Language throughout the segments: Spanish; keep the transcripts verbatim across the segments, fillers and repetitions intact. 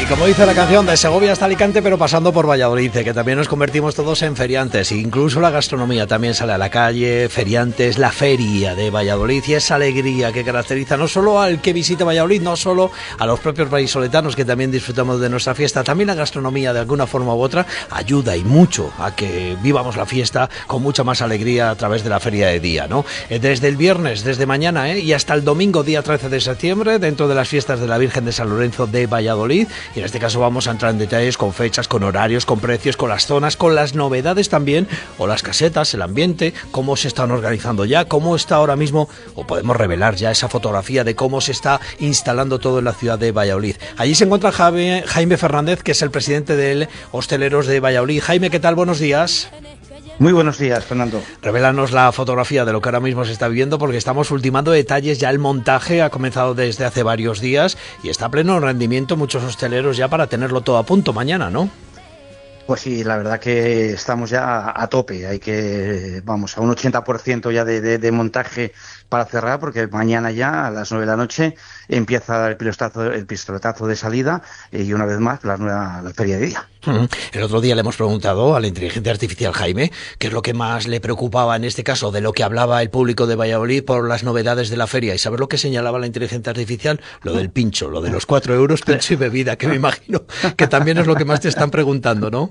Y como dice la canción, de Segovia hasta Alicante, pero pasando por Valladolid, que también nos convertimos todos en feriantes. Incluso la gastronomía también sale a la calle, feriantes, la feria de Valladolid y esa alegría que caracteriza no solo al que visita Valladolid, no solo a los propios vallisoletanos que también disfrutamos de nuestra fiesta, también la gastronomía de alguna forma u otra ayuda y mucho a que vivamos la fiesta con mucha más alegría a través de la feria de día, ¿no? Desde el viernes, desde mañana, ¿eh? y hasta el domingo, día trece de septiembre, dentro de las fiestas de la Virgen de San Lorenzo de Valladolid. Y en este caso vamos a entrar en detalles con fechas, con horarios, con precios, con las zonas, con las novedades también, o las casetas, el ambiente, cómo se están organizando ya, cómo está ahora mismo, o podemos revelar ya esa fotografía de cómo se está instalando todo en la ciudad de Valladolid. Allí se encuentra Jaime, Jaime Fernández, que es el presidente de Hosteleros de Valladolid. Jaime, ¿qué tal? Buenos días. Muy buenos días, Fernando. Revélanos la fotografía de lo que ahora mismo se está viviendo, porque estamos ultimando detalles. Ya el montaje ha comenzado desde hace varios días y está a pleno rendimiento muchos hosteleros ya para tenerlo todo a punto mañana, ¿no? Pues sí, la verdad que estamos ya a tope. Hay que, vamos, a un ochenta por ciento ya de, de, de montaje para cerrar, porque mañana ya a las nueve de la noche empieza el pistoletazo, el pistoletazo de salida y una vez más la nueva la feria de día. El otro día le hemos preguntado a la inteligencia artificial, Jaime, qué es lo que más le preocupaba en este caso de lo que hablaba el público de Valladolid por las novedades de la feria. ¿Y sabes lo que señalaba la inteligencia artificial? Lo del pincho, lo de los cuatro euros, pincho y bebida, que me imagino que también es lo que más te están preguntando, ¿no?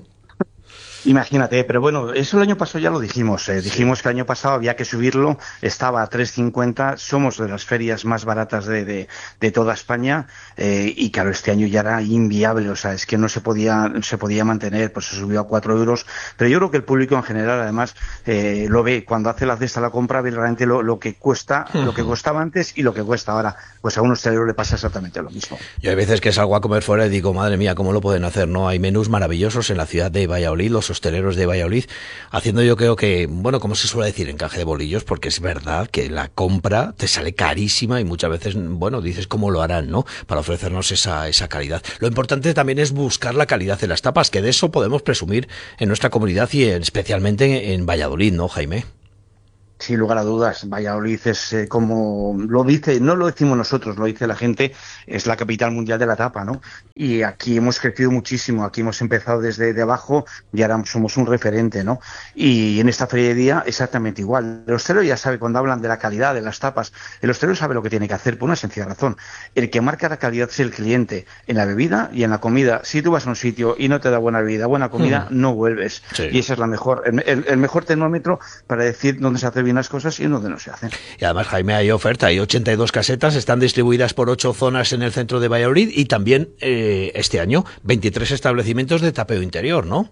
Imagínate, pero bueno, eso el año pasado ya lo dijimos, eh, dijimos que el año pasado había que subirlo, estaba a tres cincuenta, somos de las ferias más baratas de, de, de toda España, eh, y claro, este año ya era inviable, o sea, es que no se podía, se podía mantener, pues se subió a cuatro euros, pero yo creo que el público en general además eh, lo ve, cuando hace la cesta la compra, ve realmente lo, lo que cuesta, uh-huh. lo que costaba antes y lo que cuesta ahora, pues a un hostelero le pasa exactamente lo mismo. Yo hay veces que salgo a comer fuera y digo, madre mía, ¿cómo lo pueden hacer? No, hay menús maravillosos en la ciudad de Valladolid, los hosteleros de Valladolid, haciendo yo creo que, bueno, como se suele decir, encaje de bolillos, porque es verdad que la compra te sale carísima y muchas veces, bueno, dices cómo lo harán, ¿no? Para ofrecernos esa, esa calidad. Lo importante también es buscar la calidad de las tapas, que de eso podemos presumir en nuestra comunidad y en, especialmente en Valladolid, ¿no, Jaime? Sin lugar a dudas, Valladolid es eh, como lo dice, no lo decimos nosotros, lo dice la gente, es la capital mundial de la tapa, ¿no? Y aquí hemos crecido muchísimo, aquí hemos empezado desde de abajo y ahora somos un referente, ¿no? Y en esta feria de día exactamente igual. El hostelero ya sabe, cuando hablan de la calidad de las tapas, el hostelero sabe lo que tiene que hacer por una sencilla razón. El que marca la calidad es el cliente en la bebida y en la comida. Si tú vas a un sitio y no te da buena bebida, buena comida, mm. no vuelves. Sí. Y ese es la mejor, el, el, el mejor termómetro para decir dónde se hace bien las cosas y donde no se hacen. Y además, Jaime, hay oferta, hay ochenta y dos casetas, están distribuidas por ocho zonas en el centro de Valladolid y también eh, este año veintitrés establecimientos de tapeo interior, ¿no?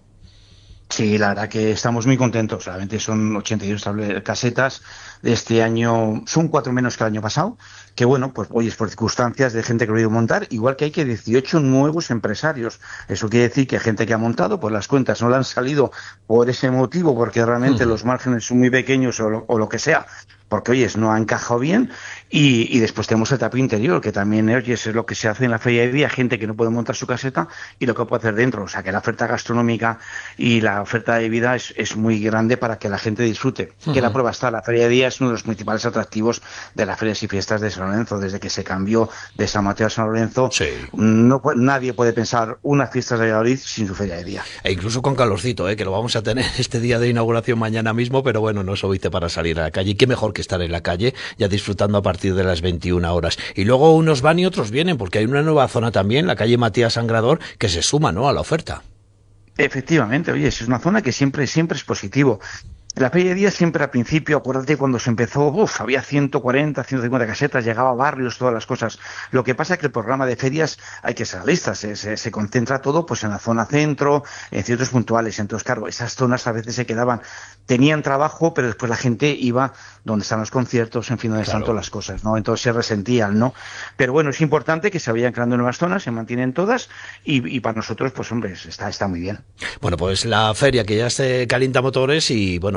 Sí, la verdad que estamos muy contentos, realmente son ochenta y dos casetas de este año, son cuatro menos que el año pasado, que bueno, pues hoy es por circunstancias de gente que lo ha ido a montar, igual que hay que dieciocho nuevos empresarios. Eso quiere decir que gente que ha montado, pues las cuentas no le han salido por ese motivo, porque realmente uh-huh. los márgenes son muy pequeños o lo, o lo que sea, porque oyes, no ha encajado bien, y, y después tenemos el tapeo interior, que también oyes, es lo que se hace en la feria de día, gente que no puede montar su caseta y lo que puede hacer dentro, o sea que la oferta gastronómica y la oferta de vida es, es muy grande para que la gente disfrute, uh-huh. que la prueba está, la feria de día es uno de los principales atractivos de las ferias y fiestas de San Lorenzo, desde que se cambió de San Mateo a San Lorenzo, sí. no, nadie puede pensar unas fiestas de Valladolid sin su feria de día. E incluso con calorcito, ¿eh? Que lo vamos a tener este día de inauguración mañana mismo, pero bueno, no es obvio para salir a la calle, y qué mejor que estar en la calle, ya disfrutando a partir de las veintiuna horas. Y luego unos van y otros vienen, porque hay una nueva zona también, la calle Matías Sangrador, que se suma, ¿no?, a la oferta. Efectivamente, oye, es una zona que siempre, siempre es positivo. La feria de día siempre al principio, acuérdate cuando se empezó, uf, había ciento cuarenta, ciento cincuenta casetas, llegaba a barrios, todas las cosas. Lo que pasa es que el programa de ferias, hay que ser realistas, se, se, se concentra todo pues en la zona centro, en ciertos puntuales. Entonces, claro, esas zonas a veces se quedaban, tenían trabajo, pero después la gente iba donde están los conciertos, en fin, donde claro. están todas las cosas, ¿no? Entonces se resentían, ¿no? Pero bueno, es importante que se vayan creando nuevas zonas, se mantienen todas, y, y para nosotros, pues hombre, está, está muy bien. Bueno, pues la feria que ya se calienta motores y, bueno,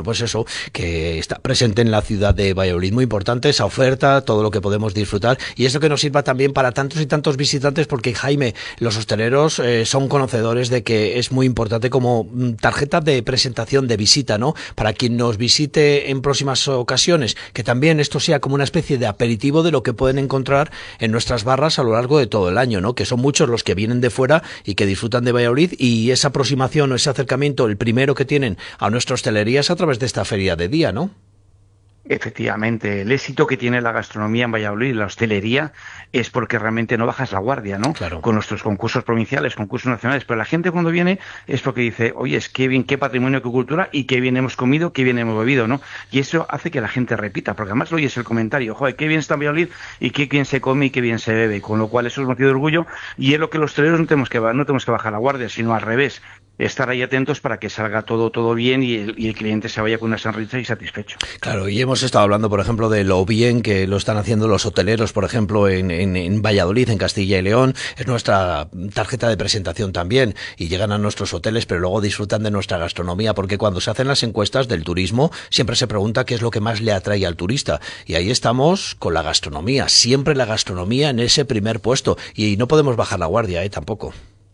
pues eso, que está presente en la ciudad de Valladolid. Muy importante esa oferta, todo lo que podemos disfrutar, y eso que nos sirva también para tantos y tantos visitantes, porque Jaime, los hosteleros eh, son conocedores de que es muy importante como tarjeta de presentación de visita, ¿no? Para quien nos visite en próximas ocasiones, que también esto sea como una especie de aperitivo de lo que pueden encontrar en nuestras barras a lo largo de todo el año, ¿no? Que son muchos los que vienen de fuera y que disfrutan de Valladolid, y esa aproximación o ese acercamiento, el primero que tienen a nuestra hostelería es a través de esta feria de día, ¿no? Efectivamente, el éxito que tiene la gastronomía en Valladolid y la hostelería es porque realmente no bajas la guardia, ¿no? Claro. Con nuestros concursos provinciales, concursos nacionales, pero la gente cuando viene es porque dice, oye, es qué bien, qué patrimonio, qué cultura, y qué bien hemos comido, qué bien hemos bebido, ¿no? Y eso hace que la gente repita, porque además lo oyes el comentario, joder, qué bien está en Valladolid y qué bien se come y qué bien se bebe, con lo cual eso es motivo de orgullo, y es lo que los hosteleros no tenemos que, no tenemos que bajar la guardia, sino al revés, estar ahí atentos para que salga todo todo bien y el, y el cliente se vaya con una sonrisa y satisfecho. Claro, y hemos estado hablando, por ejemplo, de lo bien que lo están haciendo los hoteleros, por ejemplo, en, en, en Valladolid, en Castilla y León. Es nuestra tarjeta de presentación también, y llegan a nuestros hoteles, pero luego disfrutan de nuestra gastronomía, porque cuando se hacen las encuestas del turismo, siempre se pregunta qué es lo que más le atrae al turista, y ahí estamos con la gastronomía, siempre la gastronomía en ese primer puesto, y no podemos bajar la guardia, ¿eh? Tampoco.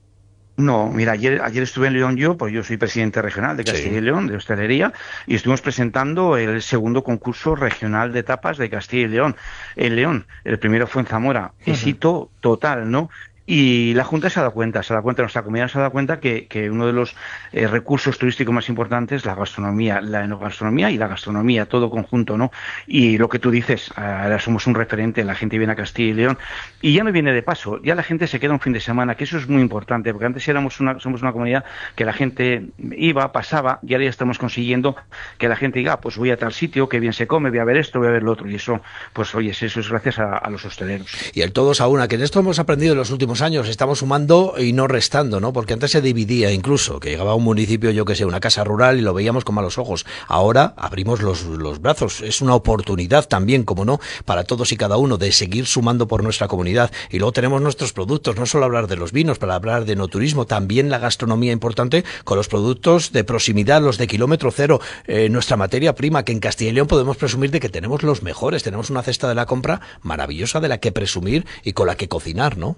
No, mira, ayer, ayer estuve en León yo, pues yo soy presidente regional de Castilla sí. y León, de hostelería, y estuvimos presentando el segundo concurso regional de tapas de Castilla y León. En León, el primero fue en Zamora, uh-huh. Éxito total, ¿no? Y la Junta se ha dado cuenta, se ha dado cuenta, nuestra comunidad se ha dado cuenta que, que uno de los eh, recursos turísticos más importantes es la gastronomía, la enogastronomía y la gastronomía, todo conjunto, ¿no? Y lo que tú dices, ahora somos un referente, la gente viene a Castilla y León y ya no viene de paso, ya la gente se queda un fin de semana, que eso es muy importante, porque antes éramos una, somos una comunidad que la gente iba, pasaba, y ahora ya estamos consiguiendo que la gente diga, ah, pues voy a tal sitio, que bien se come, voy a ver esto, voy a ver lo otro, y eso, pues oye, eso es gracias a, a los hosteleros. Y el todos a una, que en esto hemos aprendido en los últimos años, estamos sumando y no restando, ¿no? Porque antes se dividía incluso, que llegaba a un municipio, yo que sé, una casa rural, y lo veíamos con malos ojos. Ahora abrimos los, los brazos. Es una oportunidad también, como no, para todos y cada uno de seguir sumando por nuestra comunidad. Y luego tenemos nuestros productos, no solo hablar de los vinos, para hablar de enoturismo, también la gastronomía importante con los productos de proximidad, los de kilómetro cero, eh, nuestra materia prima, que en Castilla y León podemos presumir de que tenemos los mejores. Tenemos una cesta de la compra maravillosa de la que presumir y con la que cocinar, ¿no?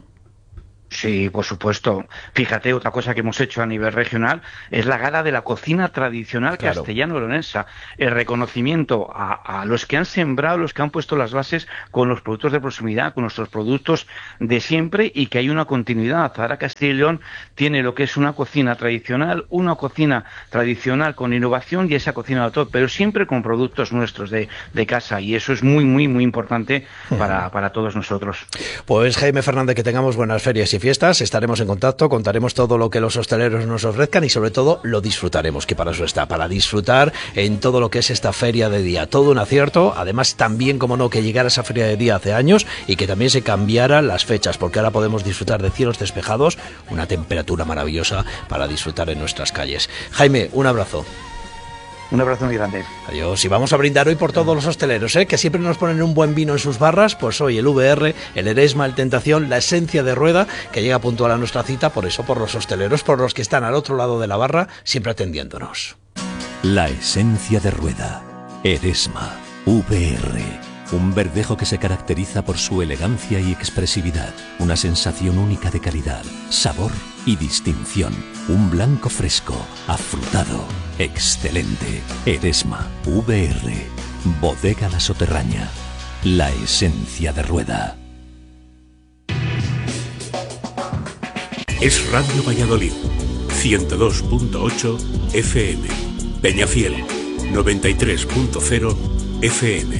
Sí, por supuesto. Fíjate, otra cosa que hemos hecho a nivel regional es la gala de la cocina tradicional claro. castellano-leonesa. El reconocimiento a, a los que han sembrado, los que han puesto las bases con los productos de proximidad, con nuestros productos de siempre, y que hay una continuidad. Ahora Castilla y León tiene lo que es una cocina tradicional, una cocina tradicional con innovación y esa cocina de autor, pero siempre con productos nuestros de, de casa, y eso es muy, muy, muy importante para, para todos nosotros. Pues Jaime Fernández, que tengamos buenas ferias y fiestas, estaremos en contacto, contaremos todo lo que los hosteleros nos ofrezcan y sobre todo lo disfrutaremos, que para eso está, para disfrutar en todo lo que es esta feria de día. Todo un acierto, además también, como no, que llegara esa feria de día hace años y que también se cambiaran las fechas, porque ahora podemos disfrutar de cielos despejados, una temperatura maravillosa para disfrutar en nuestras calles. Jaime, un abrazo. Un abrazo muy grande. Adiós. Y vamos a brindar hoy por todos los hosteleros, ¿eh? Que siempre nos ponen un buen vino en sus barras. Pues hoy el V R, el Eresma, el Tentación, la Esencia de Rueda, que llega puntual a nuestra cita. Por eso, por los hosteleros, por los que están al otro lado de la barra, siempre atendiéndonos. La Esencia de Rueda, Eresma, V R. Un verdejo que se caracteriza por su elegancia y expresividad. Una sensación única de calidad, sabor y distinción. Un blanco fresco, afrutado, excelente. Eresma, V R. Bodega La Soterraña. La Esencia de Rueda. Es Radio Valladolid, ciento dos punto ocho F M. Peñafiel, noventa y tres punto cero F M.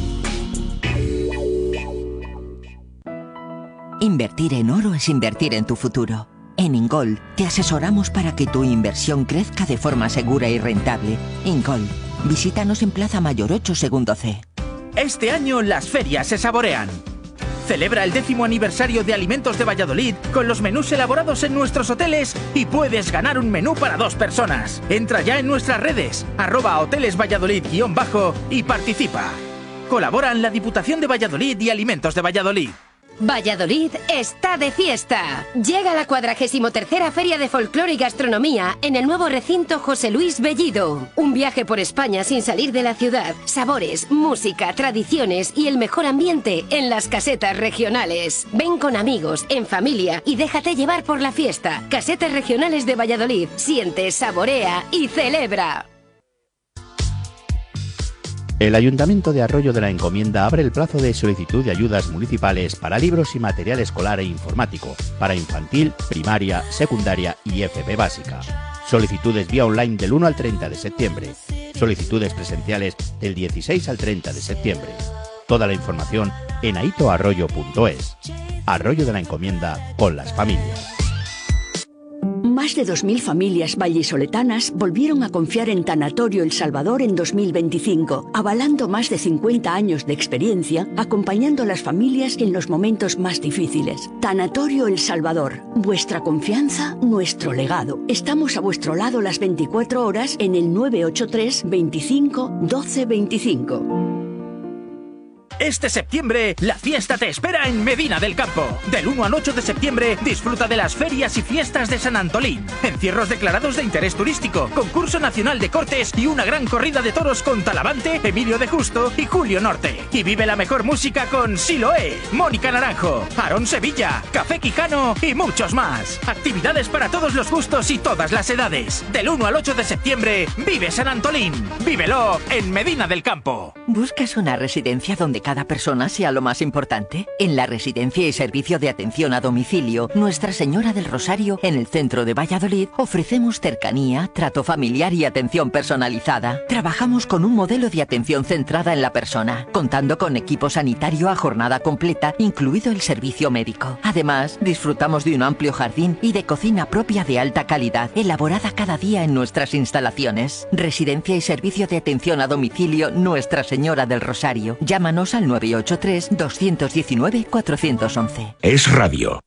Invertir en oro es invertir en tu futuro. En Ingol te asesoramos para que tu inversión crezca de forma segura y rentable. Ingol, visítanos en Plaza Mayor ocho, segundo C. Este año las ferias se saborean. Celebra el décimo aniversario de Alimentos de Valladolid con los menús elaborados en nuestros hoteles y puedes ganar un menú para dos personas. Entra ya en nuestras redes, arroba hoteles Valladolid guión bajo y participa. Colaboran la Diputación de Valladolid y Alimentos de Valladolid. Valladolid está de fiesta. Llega la cuadragésimo tercera Feria de Folclore y Gastronomía en el nuevo recinto José Luis Bellido. Un viaje por España sin salir de la ciudad. Sabores, música, tradiciones y el mejor ambiente en las casetas regionales. Ven con amigos, en familia y déjate llevar por la fiesta. Casetas regionales de Valladolid. Siente, saborea y celebra. El Ayuntamiento de Arroyo de la Encomienda abre el plazo de solicitud de ayudas municipales para libros y material escolar e informático, para infantil, primaria, secundaria y F P básica. Solicitudes vía online del uno al treinta de septiembre. Solicitudes presenciales del dieciséis al treinta de septiembre. Toda la información en aitoarroyo punto es. Arroyo de la Encomienda con las familias. Más de dos mil familias vallisoletanas volvieron a confiar en Tanatorio El Salvador en dos mil veinticinco, avalando más de cincuenta años de experiencia, acompañando a las familias en los momentos más difíciles. Tanatorio El Salvador, vuestra confianza, nuestro legado. Estamos a vuestro lado las veinticuatro horas en el nueve ocho tres, veinticinco, doce veinticinco. Este septiembre, la fiesta te espera en Medina del Campo. Del uno al ocho de septiembre, disfruta de las ferias y fiestas de San Antolín. Encierros declarados de interés turístico, concurso nacional de cortes y una gran corrida de toros con Talavante, Emilio de Justo y Julio Norte. Y vive la mejor música con Siloé, Mónica Naranjo, Aarón Sevilla, Café Quijano y muchos más. Actividades para todos los gustos y todas las edades. Del uno al ocho de septiembre, vive San Antolín. Vívelo en Medina del Campo. ¿Buscas una residencia donde cada persona sea lo más importante? En la Residencia y Servicio de Atención a Domicilio Nuestra Señora del Rosario, en el centro de Valladolid, ofrecemos cercanía, trato familiar y atención personalizada. Trabajamos con un modelo de atención centrada en la persona, contando con equipo sanitario a jornada completa, incluido el servicio médico. Además, disfrutamos de un amplio jardín y de cocina propia de alta calidad, elaborada cada día en nuestras instalaciones. Residencia y Servicio de Atención a Domicilio Nuestra Señora del Rosario. Llámanos al nueve ocho tres, dos uno nueve, cuatro uno uno. Es radio.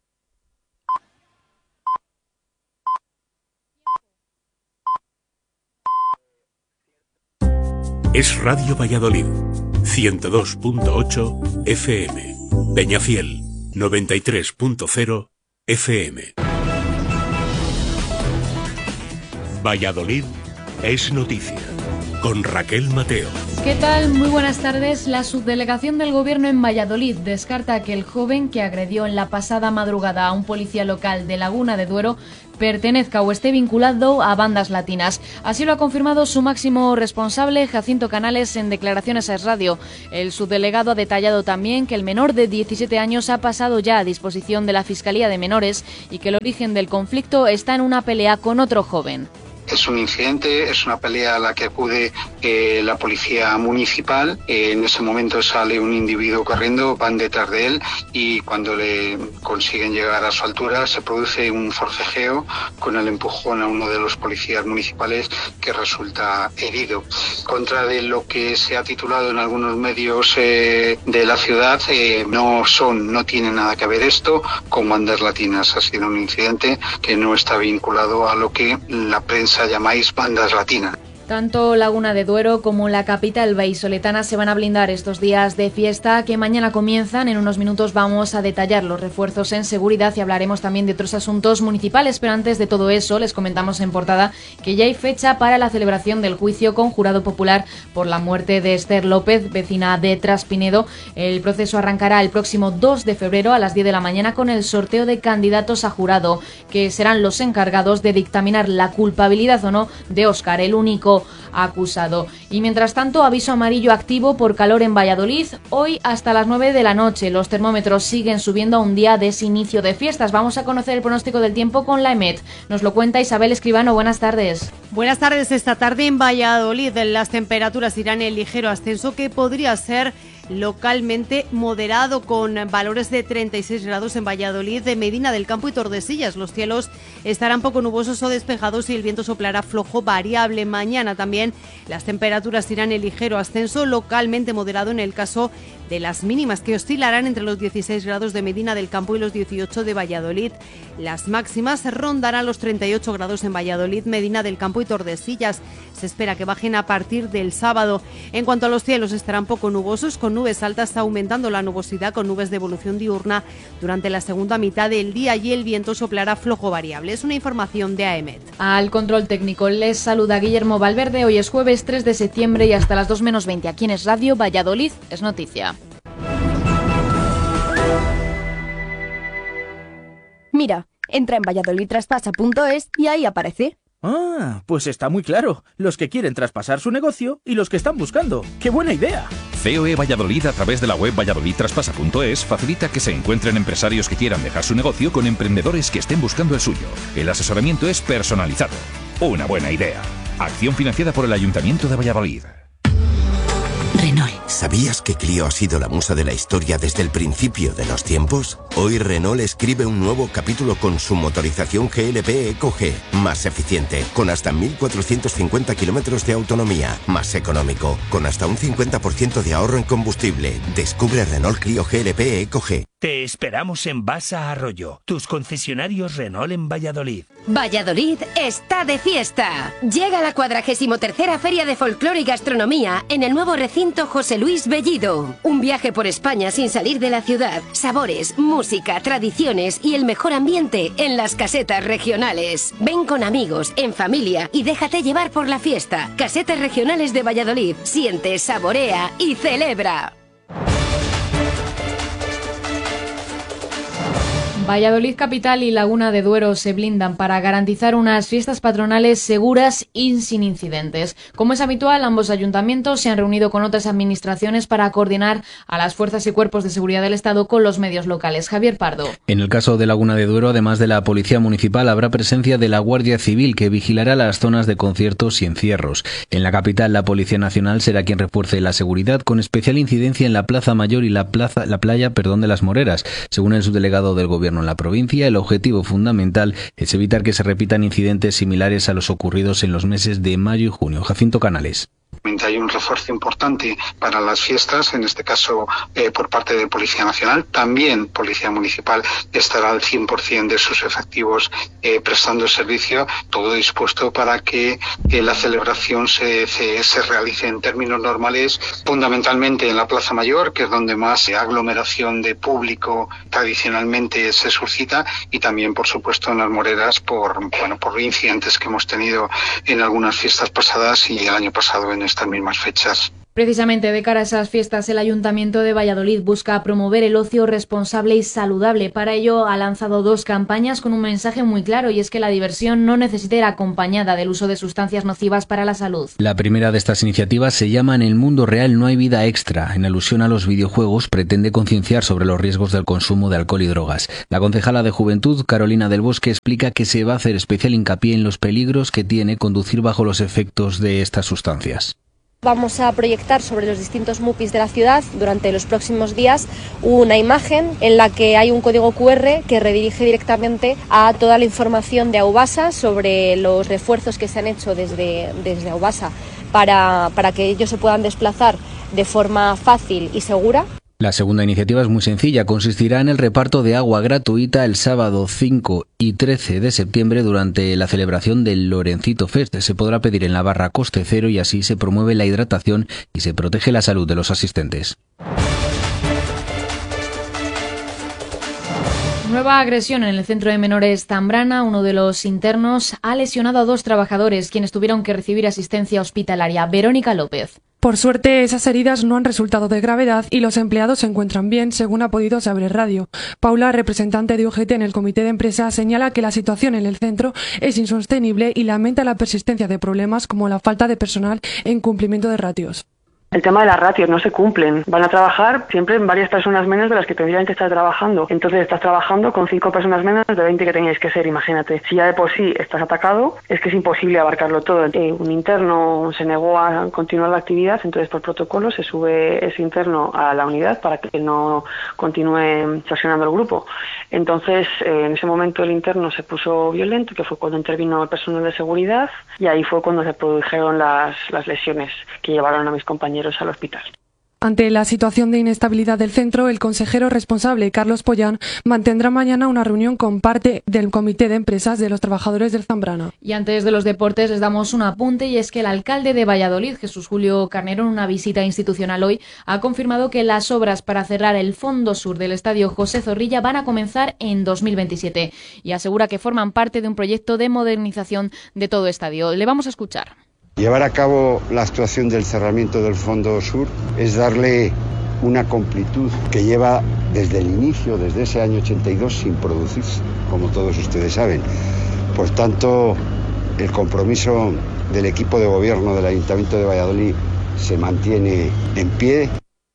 Es Radio Valladolid, ciento dos punto ocho F M. Peñafiel, noventa y tres punto cero F M. Valladolid es noticia, con Raquel Mateo. ¿Qué tal? Muy buenas tardes. La subdelegación del Gobierno en Valladolid descarta que el joven que agredió en la pasada madrugada a un policía local de Laguna de Duero pertenezca o esté vinculado a bandas latinas. Así lo ha confirmado su máximo responsable, Jacinto Canales, en declaraciones a Es Radio. El subdelegado ha detallado también que el menor de diecisiete años ha pasado ya a disposición de la Fiscalía de Menores y que el origen del conflicto está en una pelea con otro joven. Es un incidente, es una pelea a la que acude eh, la policía municipal. Eh, en ese momento sale un individuo corriendo, van detrás de él y cuando le consiguen llegar a su altura se produce un forcejeo con el empujón a uno de los policías municipales que resulta herido. Contra de lo que se ha titulado en algunos medios eh, de la ciudad, eh, no son, no tiene nada que ver esto con bandas latinas. Ha sido un incidente que no está vinculado a lo que la prensa llamáis bandas latinas. Tanto Laguna de Duero como la capital vallisoletana se van a blindar estos días de fiesta que mañana comienzan. En unos minutos vamos a detallar los refuerzos en seguridad y hablaremos también de otros asuntos municipales, pero antes de todo eso les comentamos en portada que ya hay fecha para la celebración del juicio con jurado popular por la muerte de Esther López, vecina de Traspinedo. El proceso arrancará el próximo dos de febrero a las diez de la mañana con el sorteo de candidatos a jurado, que serán los encargados de dictaminar la culpabilidad o no de Óscar, el único acusado. Y mientras tanto, aviso amarillo activo por calor en Valladolid. Hoy hasta las nueve de la noche. Los termómetros siguen subiendo a un día de ese inicio de fiestas. Vamos a conocer el pronóstico del tiempo con la EMET. Nos lo cuenta Isabel Escribano. Buenas tardes. Buenas tardes. Esta tarde en Valladolid las temperaturas irán en ligero ascenso que podría ser localmente moderado, con valores de treinta y seis grados en Valladolid, de Medina del Campo y Tordesillas. Los cielos estarán poco nubosos o despejados y el viento soplará flojo variable. Mañana también las temperaturas irán en ligero ascenso, localmente moderado en el caso de las mínimas, que oscilarán entre los dieciséis grados de Medina del Campo y los dieciocho de Valladolid. Las máximas rondarán los treinta y ocho grados en Valladolid, Medina del Campo y Tordesillas. Se espera que bajen a partir del sábado. En cuanto a los cielos, estarán poco nubosos, con nubes altas, aumentando la nubosidad con nubes de evolución diurna durante la segunda mitad del día, y el viento soplará flojo variable. Es una información de A E M E T. Al control técnico les saluda Guillermo Valverde. Hoy es jueves tres de septiembre y hasta las dos menos veinte aquí en Es Radio, Valladolid es noticia. Mira, entra en valladolid traspasa punto es y ahí aparece. Ah, pues está muy claro. Los que quieren traspasar su negocio y los que están buscando. ¡Qué buena idea! C O E Valladolid, a través de la web valladolid traspasa punto es, facilita que se encuentren empresarios que quieran dejar su negocio con emprendedores que estén buscando el suyo. El asesoramiento es personalizado. Una buena idea. Acción financiada por el Ayuntamiento de Valladolid. Renault. ¿Sabías que Clio ha sido la musa de la historia desde el principio de los tiempos? Hoy Renault escribe un nuevo capítulo con su motorización G L P Eco G, más eficiente, con hasta mil cuatrocientos cincuenta kilómetros de autonomía, más económico, con hasta un cincuenta por ciento de ahorro en combustible. Descubre Renault Clio G L P Eco G. Te esperamos en Basa Arroyo, tus concesionarios Renault en Valladolid. Valladolid está de fiesta. Llega la cuadragésimo tercera Feria de Folclore y Gastronomía en el nuevo recinto José Luis Bellido. Un viaje por España sin salir de la ciudad. Sabores, música, tradiciones y el mejor ambiente en las casetas regionales. Ven con amigos, en familia y déjate llevar por la fiesta. Casetas regionales de Valladolid. Siente, saborea y celebra. Valladolid Capital y Laguna de Duero se blindan para garantizar unas fiestas patronales seguras y sin incidentes. Como es habitual, ambos ayuntamientos se han reunido con otras administraciones para coordinar a las fuerzas y cuerpos de seguridad del Estado con los medios locales. Javier Pardo. En el caso de Laguna de Duero, además de la Policía Municipal, habrá presencia de la Guardia Civil, que vigilará las zonas de conciertos y encierros. En la capital, la Policía Nacional será quien refuerce la seguridad, con especial incidencia en la Plaza Mayor y la plaza, la playa, perdón, de las Moreras. Según el subdelegado del Gobierno en la provincia, el objetivo fundamental es evitar que se repitan incidentes similares a los ocurridos en los meses de mayo y junio. Jacinto Canales. Hay un refuerzo importante para las fiestas, en este caso eh, por parte de Policía Nacional. También Policía Municipal estará al cien por ciento de sus efectivos eh, prestando servicio, todo dispuesto para que eh, la celebración se, se, se realice en términos normales, fundamentalmente en la Plaza Mayor, que es donde más aglomeración de público tradicionalmente se suscita, y también, por supuesto, en las Moreras por, bueno, por incidentes que hemos tenido en algunas fiestas pasadas y el año pasado en estas mismas fechas. Precisamente de cara a esas fiestas, el Ayuntamiento de Valladolid busca promover el ocio responsable y saludable. Para ello ha lanzado dos campañas con un mensaje muy claro, y es que la diversión no necesita ir acompañada del uso de sustancias nocivas para la salud. La primera de estas iniciativas se llama En el mundo real no hay vida extra. En alusión a los videojuegos, pretende concienciar sobre los riesgos del consumo de alcohol y drogas. La concejala de Juventud, Carolina del Bosque, explica que se va a hacer especial hincapié en los peligros que tiene conducir bajo los efectos de estas sustancias. Vamos a proyectar sobre los distintos mupis de la ciudad durante los próximos días una imagen en la que hay un código cu erre que redirige directamente a toda la información de Aubasa sobre los refuerzos que se han hecho desde, desde Aubasa para, para que ellos se puedan desplazar de forma fácil y segura. La segunda iniciativa es muy sencilla, consistirá en el reparto de agua gratuita el sábado cinco y trece de septiembre durante la celebración del Lorencito Fest. Se podrá pedir en la barra coste cero y así se promueve la hidratación y se protege la salud de los asistentes. Nueva agresión en el centro de menores Zambrana. Uno de los internos ha lesionado a dos trabajadores, quienes tuvieron que recibir asistencia hospitalaria. Verónica López. Por suerte, esas heridas no han resultado de gravedad y los empleados se encuentran bien, según ha podido saber Radio. Paula, representante de U G T en el comité de empresa, señala que la situación en el centro es insostenible y lamenta la persistencia de problemas como la falta de personal e incumplimiento de ratios. El tema de las ratios no se cumplen. Van a trabajar siempre en varias personas menos de las que tendrían que estar trabajando. Entonces estás trabajando con cinco personas menos de veinte que teníais que ser, imagínate. Si ya de por sí estás atacado, es que es imposible abarcarlo todo. Eh, un interno se negó a continuar la actividad, entonces por protocolo se sube ese interno a la unidad para que no continúe presionando el grupo. Entonces eh, en ese momento el interno se puso violento, que fue cuando intervino el personal de seguridad, y ahí fue cuando se produjeron las, las lesiones que llevaron a mis compañeros al hospital. Ante la situación de inestabilidad del centro, el consejero responsable, Carlos Pollán, mantendrá mañana una reunión con parte del comité de empresas de los trabajadores del Zambrana. Y antes de los deportes les damos un apunte, y es que el alcalde de Valladolid, Jesús Julio Carnero, en una visita institucional hoy, ha confirmado que las obras para cerrar el fondo sur del estadio José Zorrilla van a comenzar en dos mil veintisiete y asegura que forman parte de un proyecto de modernización de todo estadio. Le vamos a escuchar. Llevar a cabo la actuación del cerramiento del Fondo Sur es darle una completud que lleva desde el inicio, desde ese año ochenta y dos, sin producirse, como todos ustedes saben. Por tanto, el compromiso del equipo de gobierno del Ayuntamiento de Valladolid se mantiene en pie.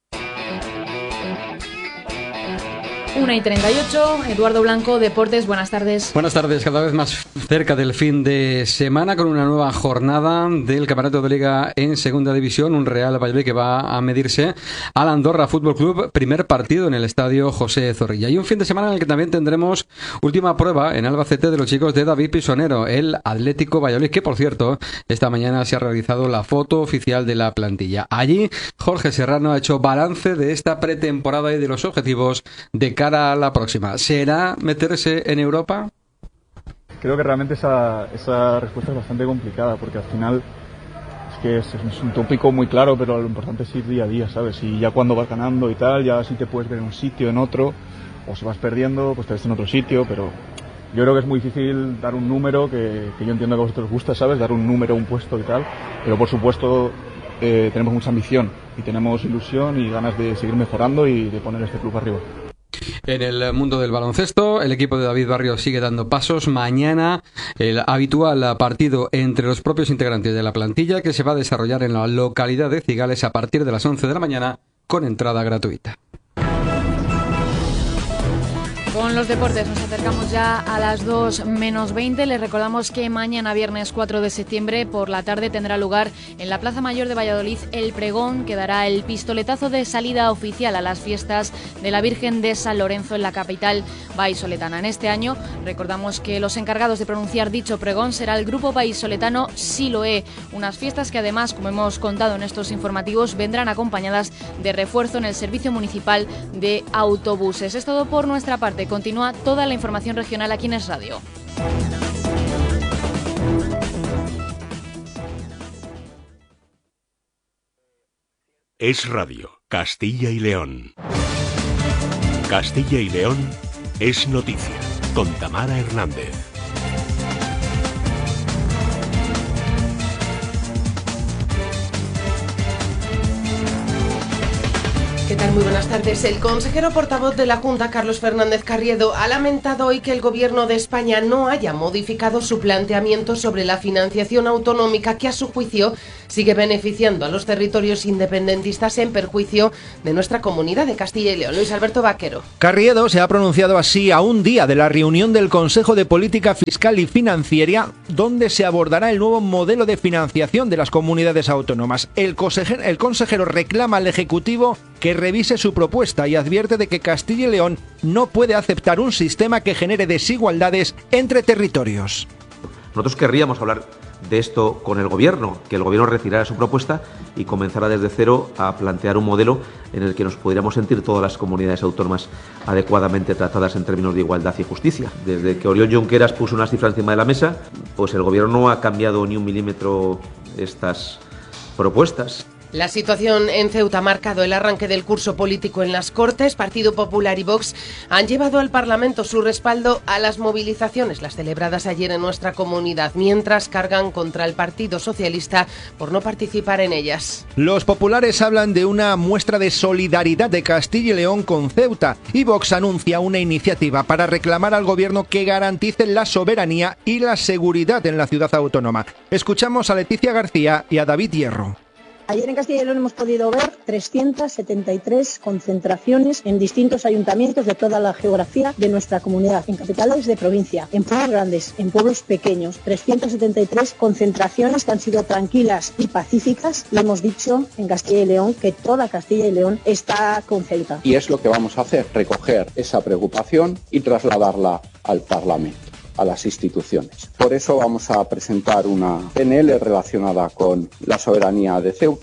una y treinta y ocho, Eduardo Blanco, Deportes, buenas tardes. Buenas tardes, cada vez más cerca del fin de semana con una nueva jornada del Campeonato de Liga en Segunda División, un Real Valladolid que va a medirse al Andorra Fútbol Club, primer partido en el estadio José Zorrilla. Y un fin de semana en el que también tendremos última prueba en Albacete de los chicos de David Pisonero, el Atlético Valladolid, que por cierto, esta mañana se ha realizado la foto oficial de la plantilla. Allí, Jorge Serrano ha hecho balance de esta pretemporada y de los objetivos de cara a la próxima. ¿Será meterse en Europa? Creo que realmente esa, esa respuesta es bastante complicada, porque al final es que es, es un tópico muy claro, pero lo importante es ir día a día, ¿sabes? Y ya cuando vas ganando y tal, ya sí te puedes ver en un sitio, en otro, o si vas perdiendo, pues te ves en otro sitio, pero yo creo que es muy difícil dar un número, que, que yo entiendo que a vosotros os gusta, ¿sabes? Dar un número, un puesto y tal, pero por supuesto eh, tenemos mucha ambición y tenemos ilusión y ganas de seguir mejorando y de poner este club arriba. En el mundo del baloncesto, el equipo de David Barrio sigue dando pasos. Mañana el habitual partido entre los propios integrantes de la plantilla, que se va a desarrollar en la localidad de Cigales a partir de las once de la mañana con entrada gratuita. Con los deportes nos acercamos ya a las dos menos veinte. Les recordamos que mañana, viernes cuatro de septiembre, por la tarde tendrá lugar en la Plaza Mayor de Valladolid el pregón que dará el pistoletazo de salida oficial a las fiestas de la Virgen de San Lorenzo en la capital vallisoletana. En este año, recordamos que los encargados de pronunciar dicho pregón será el grupo vallisoletano Siloé. Unas fiestas que además, como hemos contado en estos informativos, vendrán acompañadas de refuerzo en el servicio municipal de autobuses. Es todo por nuestra parte. Continúa toda la información regional aquí en Es Radio. Es Radio, Castilla y León. Castilla y León es noticia, con Tamara Hernández. ¿Qué tal? Muy buenas tardes. El consejero portavoz de la Junta, Carlos Fernández Carriedo, ha lamentado hoy que el Gobierno de España no haya modificado su planteamiento sobre la financiación autonómica que, a su juicio, sigue beneficiando a los territorios independentistas en perjuicio de nuestra comunidad de Castilla y León. Luis Alberto Vaquero. Carriedo se ha pronunciado así a un día de la reunión del Consejo de Política Fiscal y Financiera, donde se abordará el nuevo modelo de financiación de las comunidades autónomas. El consejero, el consejero reclama al Ejecutivo que revise su propuesta y advierte de que Castilla y León no puede aceptar un sistema que genere desigualdades entre territorios. Nosotros querríamos hablar de esto con el Gobierno, que el Gobierno retirara su propuesta y comenzara desde cero a plantear un modelo en el que nos pudiéramos sentir todas las comunidades autónomas adecuadamente tratadas en términos de igualdad y justicia. Desde que Oriol Junqueras puso una cifra encima de la mesa, pues el Gobierno no ha cambiado ni un milímetro estas propuestas. La situación en Ceuta ha marcado el arranque del curso político en las Cortes. Partido Popular y Vox han llevado al Parlamento su respaldo a las movilizaciones, las celebradas ayer en nuestra comunidad, mientras cargan contra el Partido Socialista por no participar en ellas. Los populares hablan de una muestra de solidaridad de Castilla y León con Ceuta, y Vox anuncia una iniciativa para reclamar al Gobierno que garantice la soberanía y la seguridad en la ciudad autónoma. Escuchamos a Leticia García y a David Hierro. Ayer en Castilla y León hemos podido ver trescientas setenta y tres concentraciones en distintos ayuntamientos de toda la geografía de nuestra comunidad, en capitales de provincia, en pueblos grandes, en pueblos pequeños. trescientas setenta y tres concentraciones que han sido tranquilas y pacíficas, y hemos dicho en Castilla y León que toda Castilla y León está con Ceuta. Y es lo que vamos a hacer, recoger esa preocupación y trasladarla al Parlamento, a las instituciones. Por eso vamos a presentar una P N L relacionada con la soberanía de Ceuta.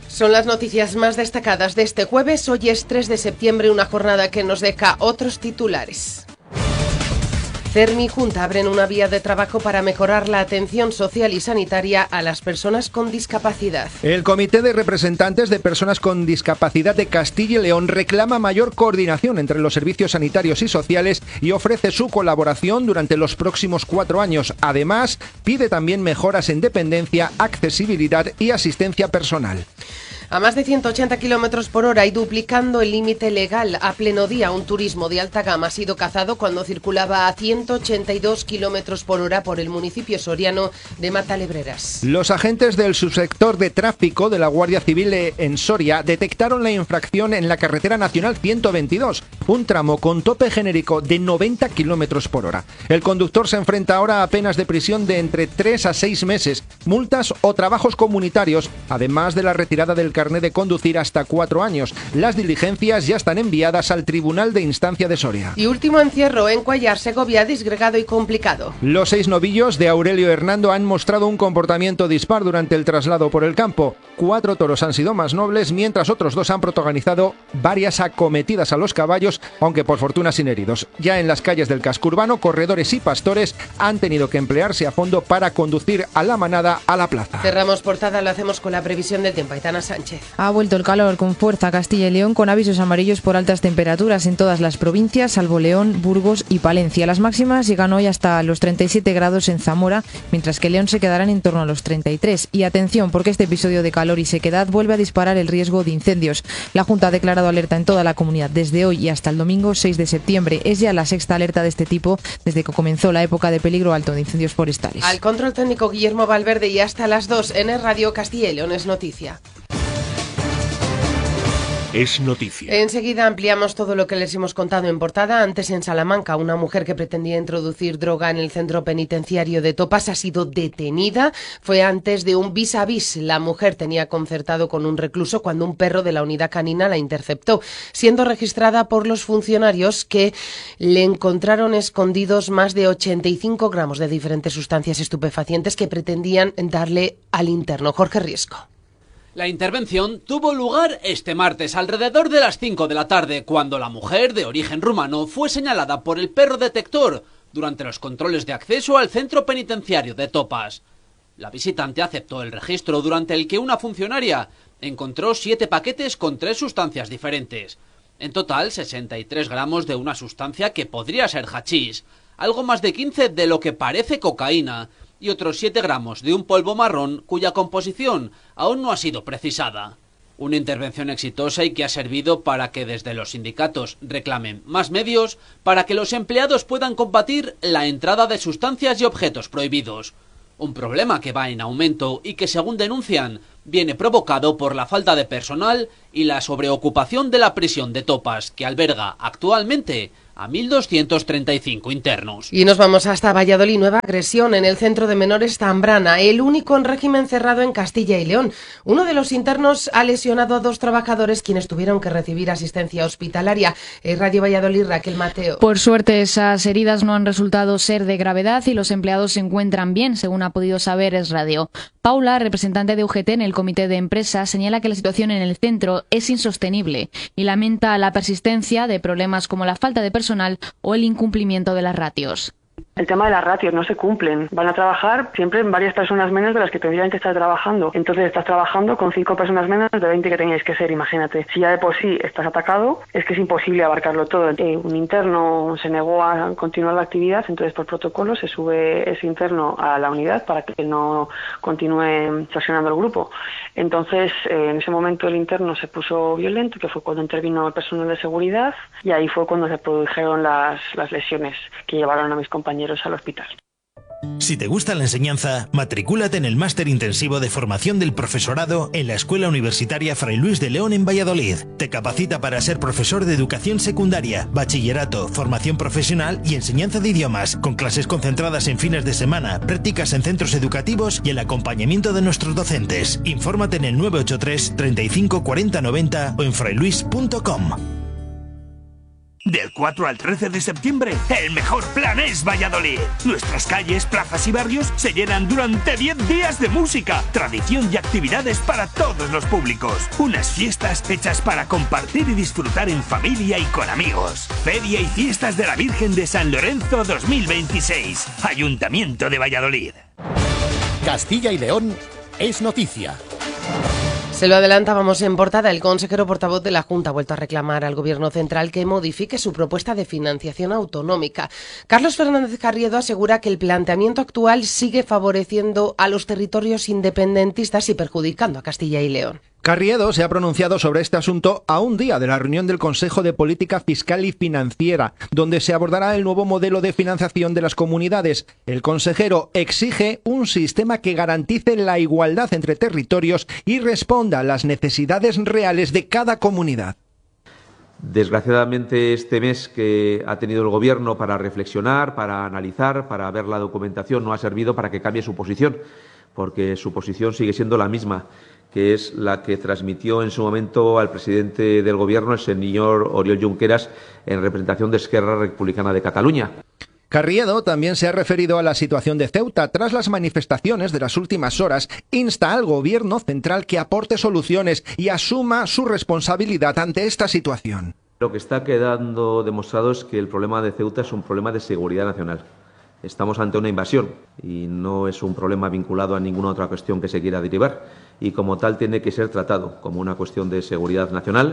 Son las noticias más destacadas de este jueves. Hoy es tres de septiembre, una jornada que nos deja otros titulares. CERMI y Junta abren una vía de trabajo para mejorar la atención social y sanitaria a las personas con discapacidad. El Comité de Representantes de Personas con Discapacidad de Castilla y León reclama mayor coordinación entre los servicios sanitarios y sociales y ofrece su colaboración durante los próximos cuatro años. Además, pide también mejoras en dependencia, accesibilidad y asistencia personal. A más de ciento ochenta kilómetros por hora y duplicando el límite legal a pleno día, un turismo de alta gama ha sido cazado cuando circulaba a ciento ochenta y dos kilómetros por hora por el municipio soriano de Matalebreras. Los agentes del subsector de tráfico de la Guardia Civil en Soria detectaron la infracción en la carretera nacional ciento veintidós, un tramo con tope genérico de noventa kilómetros por hora. El conductor se enfrenta ahora a penas de prisión de entre tres a seis meses, multas o trabajos comunitarios, además de la retirada del carnet de conducir hasta cuatro años. Las diligencias ya están enviadas al Tribunal de Instancia de Soria. Y último encierro en Cuellar, Segovia, disgregado y complicado. Los seis novillos de Aurelio Hernando han mostrado un comportamiento dispar durante el traslado por el campo. Cuatro toros han sido más nobles, mientras otros dos han protagonizado varias acometidas a los caballos, aunque por fortuna sin heridos. Ya en las calles del casco urbano, corredores y pastores han tenido que emplearse a fondo para conducir a la manada a la plaza. Cerramos portada, lo hacemos con la previsión del tiempo. Aitana Sánchez. Ha vuelto el calor con fuerza a Castilla y León, con avisos amarillos por altas temperaturas en todas las provincias, salvo León, Burgos y Palencia. Las máximas llegan hoy hasta los treinta y siete grados en Zamora, mientras que León se quedarán en torno a los treinta y tres. Y atención, porque este episodio de calor y sequedad vuelve a disparar el riesgo de incendios. La Junta ha declarado alerta en toda la comunidad desde hoy y hasta el domingo seis de septiembre. Es ya la sexta alerta de este tipo desde que comenzó la época de peligro alto de incendios forestales. Al control técnico Guillermo Valverde, y hasta las dos en el Radio Castilla y León es noticia. Es noticia. Enseguida ampliamos todo lo que les hemos contado en portada. Antes, en Salamanca, una mujer que pretendía introducir droga en el centro penitenciario de Topas ha sido detenida. Fue antes de un vis a vis. La mujer tenía concertado con un recluso cuando un perro de la unidad canina la interceptó, siendo registrada por los funcionarios que le encontraron escondidos más de ochenta y cinco gramos de diferentes sustancias estupefacientes que pretendían darle al interno. Jorge Riesco. La intervención tuvo lugar este martes alrededor de las cinco de la tarde, cuando la mujer, de origen rumano, fue señalada por el perro detector durante los controles de acceso al centro penitenciario de Topas. La visitante aceptó el registro, durante el que una funcionaria encontró siete paquetes con tres sustancias diferentes. En total, sesenta y tres gramos de una sustancia que podría ser hachís, algo más de quince de lo que parece cocaína, y otros siete gramos de un polvo marrón cuya composición aún no ha sido precisada. Una intervención exitosa y que ha servido para que desde los sindicatos reclamen más medios para que los empleados puedan combatir la entrada de sustancias y objetos prohibidos. Un problema que va en aumento y que, según denuncian, viene provocado por la falta de personal y la sobreocupación de la prisión de Topas, que alberga actualmente a mil doscientos treinta y cinco internos. Y nos vamos hasta Valladolid. Nueva agresión en el centro de menores Zambrana, el único en régimen cerrado en Castilla y León. Uno de los internos ha lesionado a dos trabajadores, quienes tuvieron que recibir asistencia hospitalaria. En Radio Valladolid, Raquel Mateo. Por suerte, esas heridas no han resultado ser de gravedad y los empleados se encuentran bien, según ha podido saber Es Radio. Paula, representante de U G T en el comité de empresa, señala que la situación en el centro es insostenible y lamenta la persistencia de problemas como la falta de personal o el incumplimiento de las ratios. El tema de las ratios no se cumplen. Van a trabajar siempre en varias personas menos de las que tendrían que estar trabajando. Entonces estás trabajando con cinco personas menos de veinte que teníais que ser, imagínate. Si ya de por sí estás atacado, es que es imposible abarcarlo todo. Eh, un interno se negó a continuar la actividad, entonces por protocolo se sube ese interno a la unidad para que no continúe traccionando el grupo. Entonces, eh, en ese momento el interno se puso violento, que fue cuando intervino el personal de seguridad, y ahí fue cuando se produjeron las, las lesiones que llevaron a mis compañeros al hospital. Si te gusta la enseñanza, matricúlate en el Máster Intensivo de Formación del Profesorado en la Escuela Universitaria Fray Luis de León en Valladolid. Te capacita para ser profesor de educación secundaria, bachillerato, formación profesional y enseñanza de idiomas, con clases concentradas en fines de semana, prácticas en centros educativos y el acompañamiento de nuestros docentes. Infórmate en el nueve ocho tres, treinta y cinco, cuarenta, noventa o en frailuis punto com. Del cuatro al trece de septiembre, el mejor plan es Valladolid. Nuestras calles, plazas y barrios se llenan durante diez días de música, tradición y actividades para todos los públicos. Unas fiestas hechas para compartir y disfrutar en familia y con amigos. Feria y Fiestas de la Virgen de San Lorenzo dos mil veintiséis. Ayuntamiento de Valladolid. Castilla y León es noticia. Se lo adelantábamos en portada. El consejero portavoz de la Junta ha vuelto a reclamar al Gobierno central que modifique su propuesta de financiación autonómica. Carlos Fernández Carriedo asegura que el planteamiento actual sigue favoreciendo a los territorios independentistas y perjudicando a Castilla y León. Carriedo se ha pronunciado sobre este asunto a un día de la reunión del Consejo de Política Fiscal y Financiera, donde se abordará el nuevo modelo de financiación de las comunidades. El consejero exige un sistema que garantice la igualdad entre territorios y responda a las necesidades reales de cada comunidad. Desgraciadamente, este mes que ha tenido el Gobierno para reflexionar, para analizar, para ver la documentación, no ha servido para que cambie su posición, porque su posición sigue siendo la misma, que es la que transmitió en su momento al presidente del Gobierno, el señor Oriol Junqueras, en representación de Esquerra Republicana de Cataluña. Carriedo también se ha referido a la situación de Ceuta. Tras las manifestaciones de las últimas horas, insta al Gobierno central que aporte soluciones y asuma su responsabilidad ante esta situación. Lo que está quedando demostrado es que el problema de Ceuta es un problema de seguridad nacional. Estamos ante una invasión y no es un problema vinculado a ninguna otra cuestión que se quiera derivar, y como tal tiene que ser tratado como una cuestión de seguridad nacional,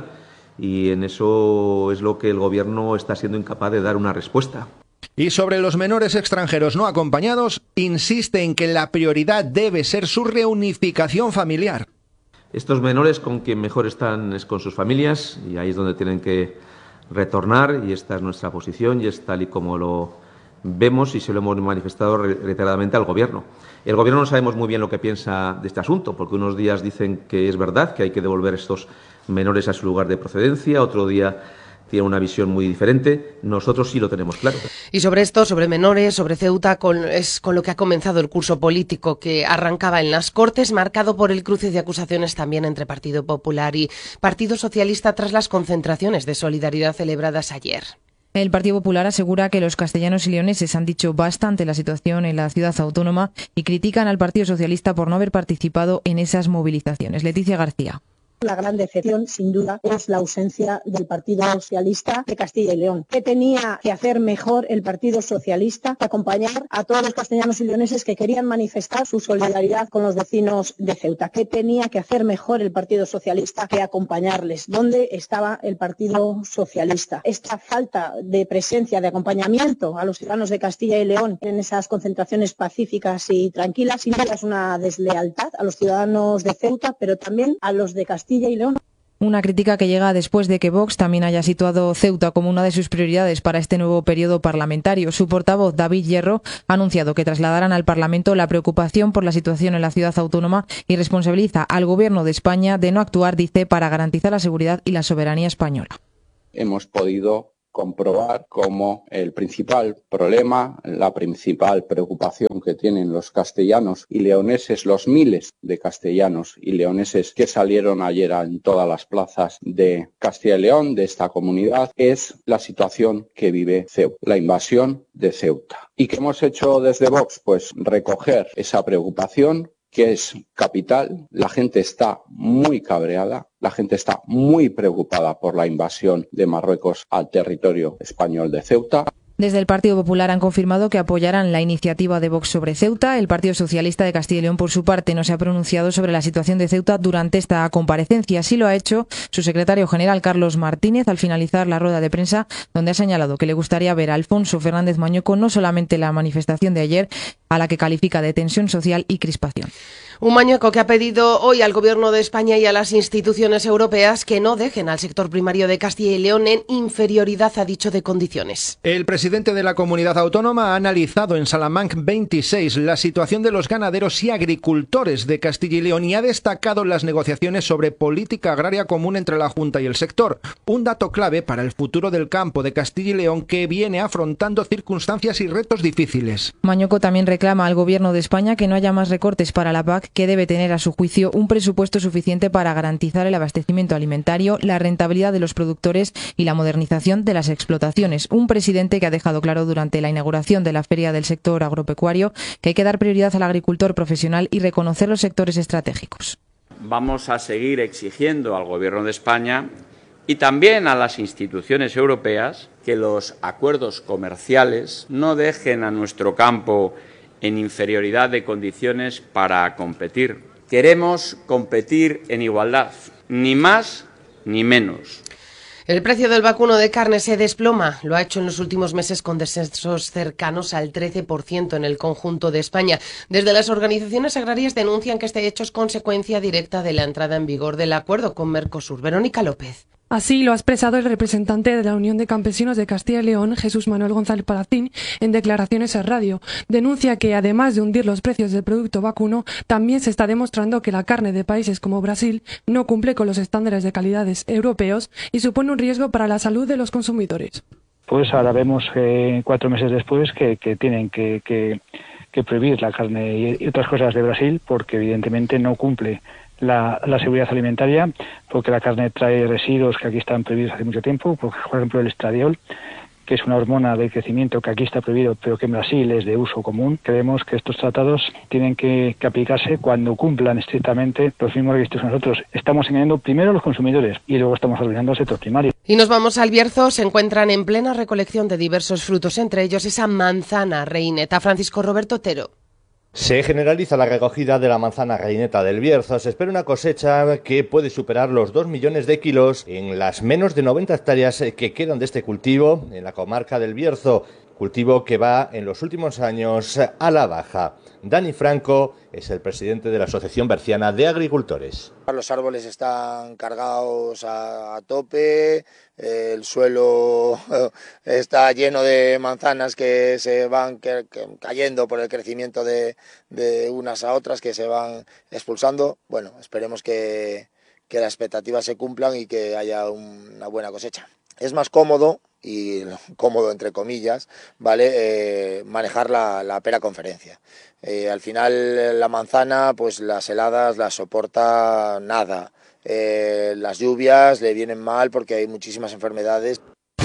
y en eso es lo que el Gobierno está siendo incapaz de dar una respuesta. Y sobre los menores extranjeros no acompañados, insiste en que la prioridad debe ser su reunificación familiar. Estos menores con quien mejor están es con sus familias, y ahí es donde tienen que retornar, y esta es nuestra posición y es tal y como lo vemos y se lo hemos manifestado reiteradamente al Gobierno. El Gobierno no sabemos muy bien lo que piensa de este asunto, porque unos días dicen que es verdad, que hay que devolver estos menores a su lugar de procedencia, otro día tiene una visión muy diferente. Nosotros sí lo tenemos claro. Y sobre esto, sobre menores, sobre Ceuta, con, es con lo que ha comenzado el curso político que arrancaba en las Cortes, marcado por el cruce de acusaciones también entre Partido Popular y Partido Socialista tras las concentraciones de solidaridad celebradas ayer. El Partido Popular asegura que los castellanos y leoneses han dicho basta ante la situación en la ciudad autónoma y critican al Partido Socialista por no haber participado en esas movilizaciones. Leticia García. La gran decepción, sin duda, es la ausencia del Partido Socialista de Castilla y León. ¿Qué tenía que hacer mejor el Partido Socialista? Acompañar a todos los castellanos y leoneses que querían manifestar su solidaridad con los vecinos de Ceuta. ¿Qué tenía que hacer mejor el Partido Socialista que acompañarles? ¿Dónde estaba el Partido Socialista? Esta falta de presencia, de acompañamiento a los ciudadanos de Castilla y León en esas concentraciones pacíficas y tranquilas, sin duda es una deslealtad a los ciudadanos de Ceuta, pero también a los de Castilla y León. Una crítica que llega después de que Vox también haya situado Ceuta como una de sus prioridades para este nuevo periodo parlamentario. Su portavoz, David Hierro, ha anunciado que trasladarán al Parlamento la preocupación por la situación en la ciudad autónoma y responsabiliza al Gobierno de España de no actuar, dice, para garantizar la seguridad y la soberanía española. Hemos podido comprobar cómo el principal problema, la principal preocupación que tienen los castellanos y leoneses, los miles de castellanos y leoneses que salieron ayer en todas las plazas de Castilla y León, de esta comunidad, es la situación que vive Ceuta, la invasión de Ceuta. ¿Y qué hemos hecho desde Vox? Pues recoger esa preocupación, que es capital. La gente está muy cabreada, la gente está muy preocupada por la invasión de Marruecos al territorio español de Ceuta. Desde el Partido Popular han confirmado que apoyarán la iniciativa de Vox sobre Ceuta. El Partido Socialista de Castilla y León, por su parte, no se ha pronunciado sobre la situación de Ceuta durante esta comparecencia. Así lo ha hecho su secretario general, Carlos Martínez, al finalizar la rueda de prensa, donde ha señalado que le gustaría ver a Alfonso Fernández Mañueco no solamente la manifestación de ayer, a la que califica de tensión social y crispación. Un Mañueco que ha pedido hoy al Gobierno de España y a las instituciones europeas que no dejen al sector primario de Castilla y León en inferioridad, ha dicho, de condiciones. El presidente de la comunidad autónoma ha analizado en Salamanca veintiséis la situación de los ganaderos y agricultores de Castilla y León y ha destacado las negociaciones sobre política agraria común entre la Junta y el sector, un dato clave para el futuro del campo de Castilla y León, que viene afrontando circunstancias y retos difíciles. Mañueco también reclama al Gobierno de España que no haya más recortes para la P A C, que debe tener, a su juicio, un presupuesto suficiente para garantizar el abastecimiento alimentario, la rentabilidad de los productores y la modernización de las explotaciones. Un presidente que ha dejado claro durante la inauguración de la Feria del Sector Agropecuario que hay que dar prioridad al agricultor profesional y reconocer los sectores estratégicos. Vamos a seguir exigiendo al Gobierno de España y también a las instituciones europeas que los acuerdos comerciales no dejen a nuestro campo en inferioridad de condiciones para competir. Queremos competir en igualdad, ni más ni menos. El precio del vacuno de carne se desploma. Lo ha hecho en los últimos meses con descensos cercanos al trece por ciento en el conjunto de España. Desde las organizaciones agrarias denuncian que este hecho es consecuencia directa de la entrada en vigor del acuerdo con Mercosur. Verónica López. Así lo ha expresado el representante de la Unión de Campesinos de Castilla y León, Jesús Manuel González Palacín, en declaraciones a radio. Denuncia que, además de hundir los precios del producto vacuno, también se está demostrando que la carne de países como Brasil no cumple con los estándares de calidades europeos y supone un riesgo para la salud de los consumidores. Pues ahora vemos eh, cuatro meses después que, que tienen que, que, que prohibir la carne y otras cosas de Brasil porque evidentemente no cumple La, la seguridad alimentaria, porque la carne trae residuos que aquí están prohibidos hace mucho tiempo, por ejemplo el estradiol, que es una hormona de crecimiento que aquí está prohibido, pero que en Brasil es de uso común. Creemos que estos tratados tienen que, que aplicarse cuando cumplan estrictamente los mismos requisitos que nosotros. Estamos engañando primero a los consumidores y luego estamos arruinando al sector primario. Y nos vamos al Bierzo. Se encuentran en plena recolección de diversos frutos, entre ellos esa manzana reineta. Francisco Roberto Otero. Se generaliza la recogida de la manzana reineta del Bierzo. Se espera una cosecha que puede superar los dos millones de kilos en las menos de noventa hectáreas que quedan de este cultivo en la comarca del Bierzo, cultivo que va en los últimos años a la baja. Dani Franco es el presidente de la Asociación Berciana de Agricultores. Los árboles están cargados a, a tope, eh, el suelo está lleno de manzanas que se van que, que, cayendo por el crecimiento de, de unas a otras, que se van expulsando. Bueno, esperemos que, que las expectativas se cumplan y que haya un, una buena cosecha. Es más cómodo, y cómodo entre comillas, ¿vale? Eh, manejar la, la pera conferencia. Eh, al final la manzana, pues las heladas las soporta nada. Eh, las lluvias le vienen mal porque hay muchísimas enfermedades.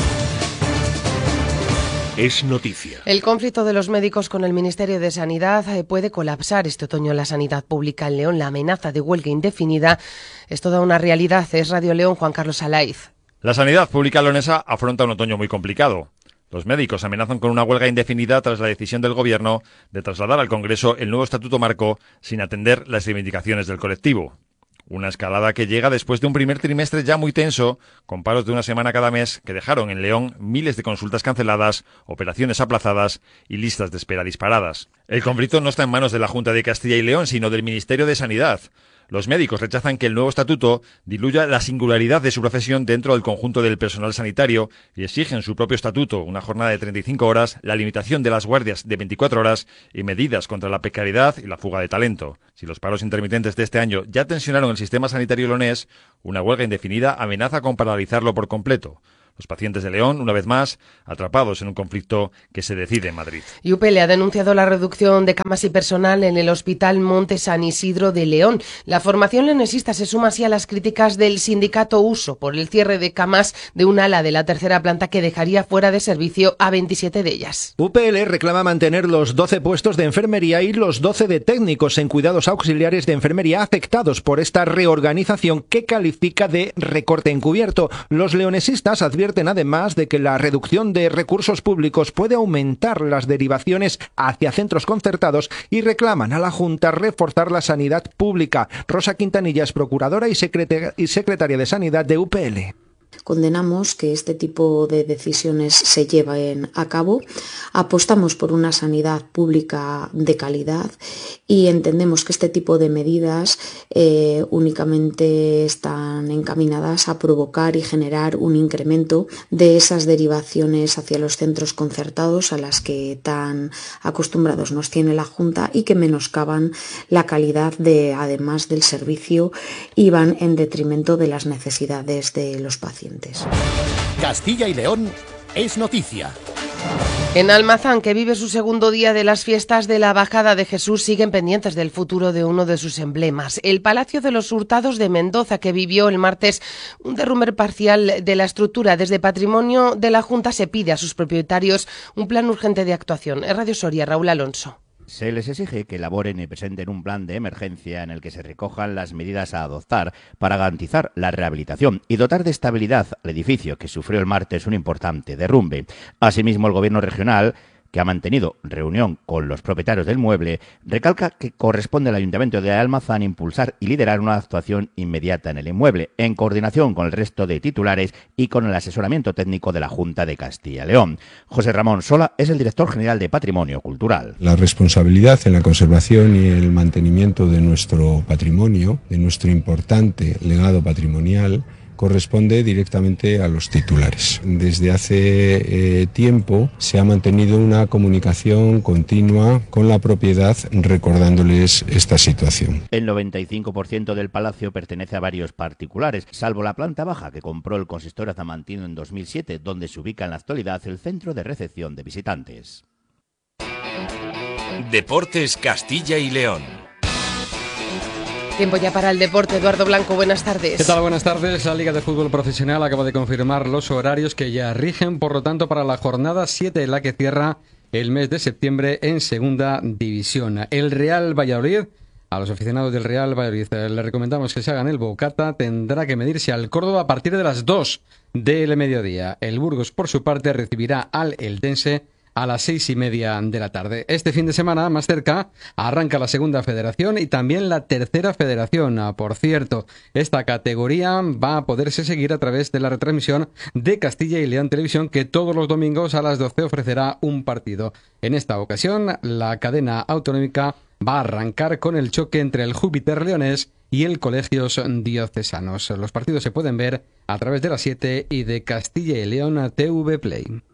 Es noticia. El conflicto de los médicos con el Ministerio de Sanidad puede colapsar este otoño la sanidad pública en León. La amenaza de huelga indefinida es toda una realidad. Es Radio León, Juan Carlos Alaiz. La sanidad pública leonesa afronta un otoño muy complicado. Los médicos amenazan con una huelga indefinida tras la decisión del Gobierno de trasladar al Congreso el nuevo Estatuto Marco sin atender las reivindicaciones del colectivo. Una escalada que llega después de un primer trimestre ya muy tenso, con paros de una semana cada mes que dejaron en León miles de consultas canceladas, operaciones aplazadas y listas de espera disparadas. El conflicto no está en manos de la Junta de Castilla y León, sino del Ministerio de Sanidad. Los médicos rechazan que el nuevo estatuto diluya la singularidad de su profesión dentro del conjunto del personal sanitario y exigen su propio estatuto, una jornada de treinta y cinco horas, la limitación de las guardias de veinticuatro horas y medidas contra la precariedad y la fuga de talento. Si los paros intermitentes de este año ya tensionaron el sistema sanitario leonés, una huelga indefinida amenaza con paralizarlo por completo. Los pacientes de León, una vez más, atrapados en un conflicto que se decide en Madrid. Y U P L ha denunciado la reducción de camas y personal en el Hospital Monte San Isidro de León. La formación leonesista se suma así a las críticas del sindicato Uso por el cierre de camas de un ala de la tercera planta que dejaría fuera de servicio a veintisiete de ellas. U P L reclama mantener los doce puestos de enfermería y los doce de técnicos en cuidados auxiliares de enfermería afectados por esta reorganización que califica de recorte encubierto. Los leonesistas advierten además de que la reducción de recursos públicos puede aumentar las derivaciones hacia centros concertados y reclaman a la Junta reforzar la sanidad pública. Rosa Quintanilla es procuradora y secretaria de Sanidad de U P L. Condenamos que este tipo de decisiones se lleven a cabo, apostamos por una sanidad pública de calidad y entendemos que este tipo de medidas eh, únicamente están encaminadas a provocar y generar un incremento de esas derivaciones hacia los centros concertados a las que tan acostumbrados nos tiene la Junta y que menoscaban la calidad de, además del servicio, y van en detrimento de las necesidades de los pacientes. Castilla y León es noticia. En Almazán, que vive su segundo día de las fiestas de la Bajada de Jesús, siguen pendientes del futuro de uno de sus emblemas, el Palacio de los Hurtados de Mendoza, que vivió el martes un derrumbe parcial de la estructura. Desde Patrimonio de la Junta se pide a sus propietarios un plan urgente de actuación. En Radio Soria, Raúl Alonso. Se les exige que elaboren y presenten un plan de emergencia en el que se recojan las medidas a adoptar para garantizar la rehabilitación y dotar de estabilidad al edificio que sufrió el martes un importante derrumbe. Asimismo, el Gobierno regional, que ha mantenido reunión con los propietarios del mueble, recalca que corresponde al Ayuntamiento de Almazán impulsar y liderar una actuación inmediata en el inmueble, en coordinación con el resto de titulares y con el asesoramiento técnico de la Junta de Castilla y León. José Ramón Sola es el director general de Patrimonio Cultural. La responsabilidad en la conservación y el mantenimiento de nuestro patrimonio, de nuestro importante legado patrimonial, corresponde directamente a los titulares. Desde hace eh, tiempo se ha mantenido una comunicación continua con la propiedad recordándoles esta situación. El noventa y cinco por ciento del palacio pertenece a varios particulares, salvo la planta baja que compró el consistorio zamantino en dos mil siete, donde se ubica en la actualidad el centro de recepción de visitantes. Deportes Castilla y León. Tiempo ya para el deporte. Eduardo Blanco, buenas tardes. ¿Qué tal? Buenas tardes. La Liga de Fútbol Profesional acaba de confirmar los horarios que ya rigen, por lo tanto, para la jornada siete, la que cierra el mes de septiembre en Segunda División. El Real Valladolid, a los aficionados del Real Valladolid les recomendamos que se hagan el bocata, tendrá que medirse al Córdoba a partir de las dos del mediodía. El Burgos, por su parte, recibirá al Eldense a las seis y media de la tarde. Este fin de semana, más cerca, arranca la segunda federación y también la tercera federación. Por cierto, esta categoría va a poderse seguir a través de la retransmisión de Castilla y León Televisión, que todos los domingos a las doce ofrecerá un partido. En esta ocasión, la cadena autonómica va a arrancar con el choque entre el Júpiter Leonés y el Colegios Diocesanos. Los partidos se pueden ver a través de las siete y de Castilla y León T V Play.